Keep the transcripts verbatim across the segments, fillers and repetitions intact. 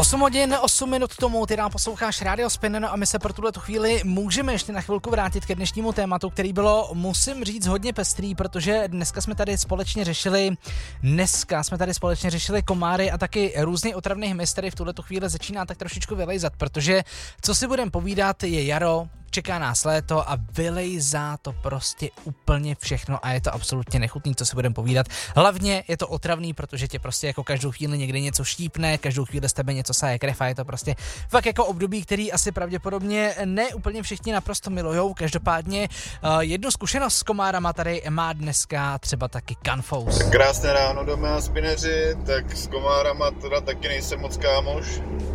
osm hodin, osm minut tomu, ty nám posloucháš Radio Spin, no a my se pro tuhle chvíli můžeme ještě na chvilku vrátit ke dnešnímu tématu, který bylo, musím říct, hodně pestrý, protože dneska jsme tady společně řešili, dneska jsme tady společně řešili komáry a taky různý otravný hmyz, který v tuhletu chvíli začíná tak trošičku vylejzat, protože co si budem povídat, je jaro, čeká nás léto a vylejzá to prostě úplně všechno a je to absolutně nechutný, co si budeme povídat. Hlavně je to otravný, protože tě prostě jako každou chvíli někde něco štípne, každou chvíli z tebe něco saje krev a je to prostě fakt jako období, který asi pravděpodobně ne úplně všichni naprosto milujou. Každopádně uh, jednu zkušenost s komárama tady má dneska třeba taky Canfous. Krásné ráno, dámy a spineři, tak s komárama teda taky nejsem moc kámoš.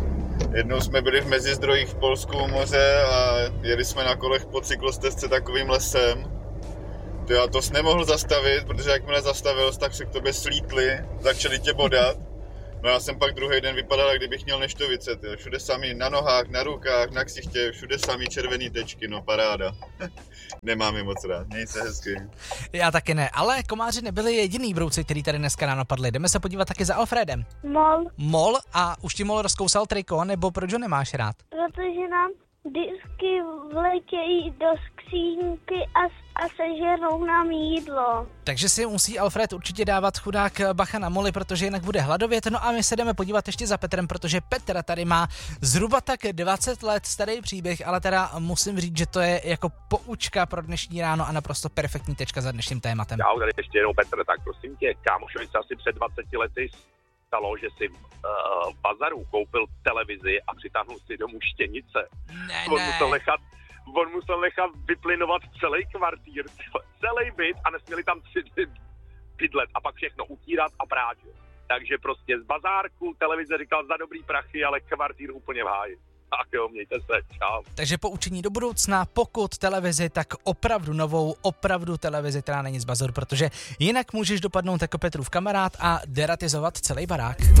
Jednou jsme byli v mezizdrojích v Polsku u moře a jeli jsme na kolech po cyklostezce takovým lesem. To já to jsi nemohl zastavit, protože jakmile zastavil, tak se k tobě slítli, začali tě bodat. No já jsem pak druhý den vypadal, jak kdybych měl neštovice, tyjo. Všude samý na nohách, na rukách, na ksichtě, všude samý červený tečky, no paráda. Nemám je moc rád, měj se hezky. Já taky ne, ale komáři nebyli jediný brouci, který tady dneska ráno padli. Jdeme se podívat taky za Alfredem. Mol. Mol a už ti mol rozkousal triko, nebo proč ho nemáš rád? Protože nám vždycky vletějí do skřínky a, a sežerou nám jídlo. Takže si musí Alfred určitě dávat chudák bacha na moly, protože jinak bude hladovět. No a my se jdeme podívat ještě za Petrem, protože Petr tady má zhruba tak dvacet let starý příběh, ale teda musím říct, že to je jako poučka pro dnešní ráno a naprosto perfektní tečka za dnešním tématem. Čau, tady ještě jednou Petr, tak prosím tě, kámošovi se asi před dvaceti lety stalo, že si v uh, bazaru koupil televizi a přitáhnul si domů štěnice. Ne, on ne. musel nechat, on musel nechat vyplynovat celý kvartír, celý byt a nesměli tam tři dny bydlet a pak všechno utírat a prát. Takže prostě z bazárku televize říkal za dobrý prachy, ale kvartír úplně v háji. Tak jo, mějte se, čau. Takže poučení do budoucna, pokud televizi, tak opravdu novou, opravdu televizi, která není z bazaru, protože jinak můžeš dopadnout jako Petrův kamarád a deratizovat celý barák.